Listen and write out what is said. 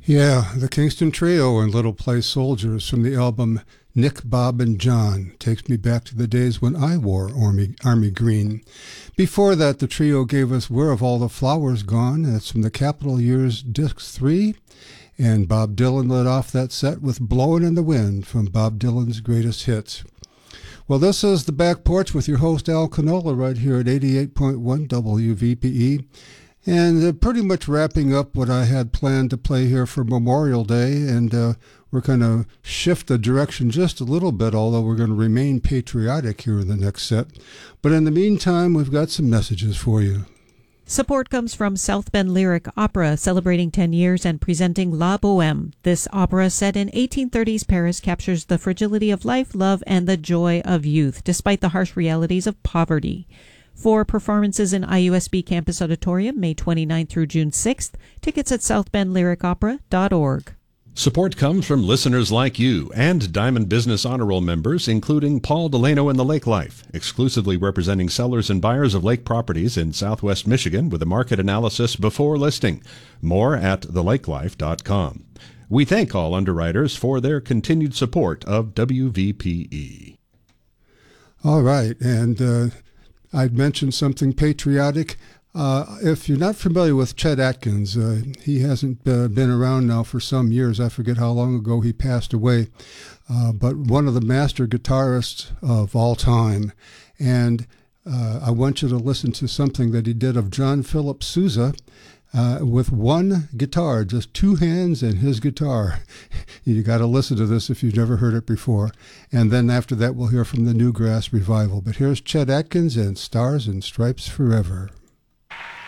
Yeah, the Kingston Trio and Little Play Soldiers from the album Nick, Bob, and John takes me back to the days when I wore army green. Before that, the trio gave us Where Have All the Flowers Gone? That's from the Capitol Years Disc 3. And Bob Dylan led off that set with Blowin' in the Wind from Bob Dylan's greatest hits. Well, this is The Back Porch with your host Al Canola right here at 88.1 WVPE. And pretty much wrapping up what I had planned to play here for Memorial Day, and we're going to shift the direction just a little bit, although we're going to remain patriotic here in the next set. But in the meantime, we've got some messages for you. Support comes from South Bend Lyric Opera, celebrating 10 years and presenting La Bohème. This opera, set in 1830s Paris, captures the fragility of life, love, and the joy of youth, despite the harsh realities of poverty. For performances in IUSB Campus Auditorium, May 29th through June 6th, tickets at southbendlyricopera.org. Support comes from listeners like you and Diamond Business Honor Roll members, including Paul Delano and the Lake Life, exclusively representing sellers and buyers of lake properties in Southwest Michigan with a market analysis before listing. More at thelakelife.com. We thank all underwriters for their continued support of WVPE. All right, and I'd mentioned something patriotic. If you're not familiar with Chet Atkins, he hasn't been around now for some years. I forget how long ago he passed away, but one of the master guitarists of all time. And I want you to listen to something that he did of John Philip Sousa with one guitar, just two hands and his guitar. You got to listen to this if you've never heard it before. And then after that, we'll hear from the Newgrass Revival. But here's Chet Atkins and Stars and Stripes Forever.